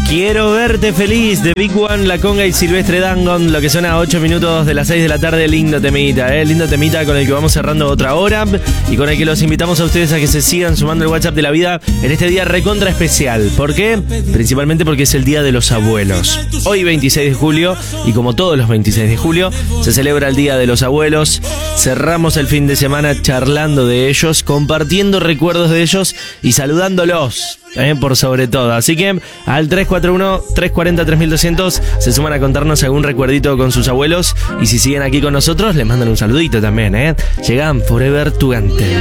Quiero verte feliz de Big One, La Conga y Silvestre Dangond. Lo que suena a 8 minutos de las 6 de la tarde. Lindo temita, lindo temita con el que vamos cerrando otra hora y con el que los invitamos a ustedes a que se sigan sumando el WhatsApp de la vida en este día recontra especial. ¿Por qué? Principalmente porque es el Día de los Abuelos. Hoy 26 de julio, y como todos los 26 de julio, se celebra el Día de los Abuelos. Cerramos el fin de semana charlando de ellos, compartiendo recuerdos de ellos y saludándolos, por sobre todo. Así que al 341-340-3200 se suman a contarnos algún recuerdito con sus abuelos, y si siguen aquí con nosotros les mandan un saludito también. Llegan Forever Tugante.